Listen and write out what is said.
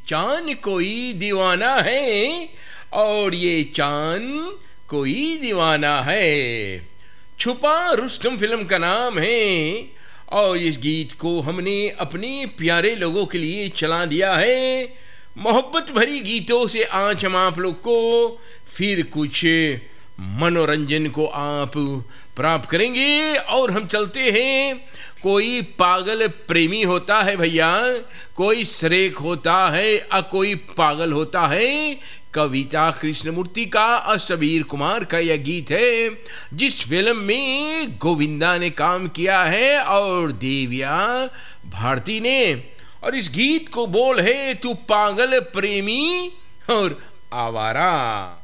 चांद कोई दीवाना है और ये चांद कोई दीवाना है। छुपा रुस्तम फिल्म का नाम है और इस गीत को हमने अपने प्यारे लोगों के लिए चला दिया है। मोहब्बत भरी गीतों से आज हम आप लोग को फिर कुछ मनोरंजन को आप प्राप्त करेंगे और हम चलते हैं। कोई पागल प्रेमी होता है भैया, कोई सरेक होता है कोई पागल होता है। कविता कृष्णमूर्ति का और सबीर कुमार का यह गीत है जिस फिल्म में गोविंदा ने काम किया है और देविया भारती ने। और इस गीत को बोल है तू पागल प्रेमी और आवारा।